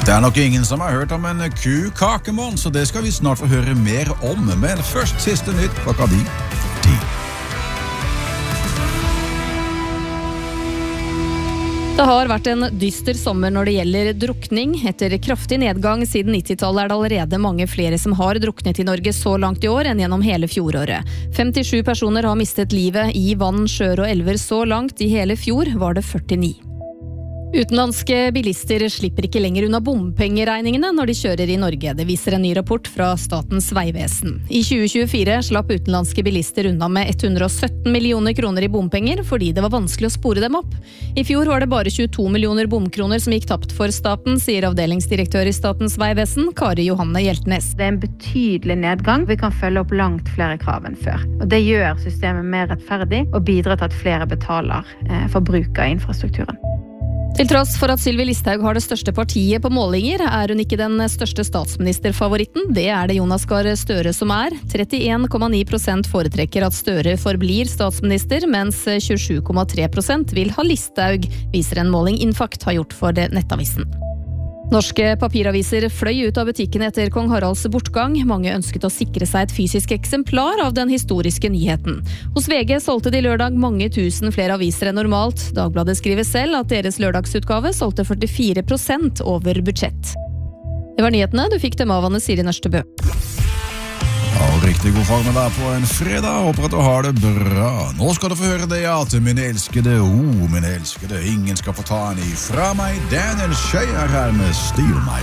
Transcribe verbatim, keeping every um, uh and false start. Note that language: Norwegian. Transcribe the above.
Det er nok ingen som har hørt om en ku-kakemån, så det skal vi snart få høre mer om. Men først siste nytt klokka di. ti. Det har vært en dyster sommer når det gjelder drukning. Etter kraftig nedgang siden nittitallet er det allerede mange flere som har druknet i Norge så langt i år enn gjennom hele fjoråret. femtisju personer har mistet livet i vann, sjøer og elver så langt. I hele fjor var det førtini. Utenlandske bilister slipper ikke lenger unna bompengeregningene når de kjører i Norge. Det viser en ny rapport fra Statens vegvesen. I tjue tjuefire slapp utenlandske bilister unna med ett hundre og sytten millioner kroner i bompenger fordi det var vanskelig å spore dem opp. I fjor var det bare tjueto millioner bomkroner som gikk tapt for staten, sier avdelingsdirektør i Statens vegvesen, Kari Johanne Hjeltnes. Det er en betydelig nedgang. Vi kan følge opp langt flere krav enn før. Og det gjør systemet mer rettferdig og bidrar til at flere betaler eh, for bruk av infrastrukturen. Til tross for at Sylvi Listhaug har det største partiet på målinger, er hun ikke den største statsministerfavoritten. Det er det Jonas Gahr Støre som er. trettien komma ni prosent foretrekker at Støre forblir statsminister, mens tjuesju komma tre prosent vil ha Listhaug, viser en måling Infakt har gjort for Nettavisen. Norske papiraviser fløy ut av butikken etter kong Haralds bortgang. Mange ønsket å sikre seg et fysisk eksemplar av den historiske nyheten. Hos V G solgte de lørdag mange tusen flere aviser enn normalt. Dagbladet skriver selv at deres lørdagsutgave solgte førtifire prosent over budsjett. Det var nyhetene. Du fikk dem av Anne Siri Nørstebø. Ja, riktig god formiddag på en fredag. Håper at du har det bra. Nå skal du få høre det, ja, til min elskede, oh, min elskede. Ingen skal få ta en ifra meg. Daniel Shay er her med Steal My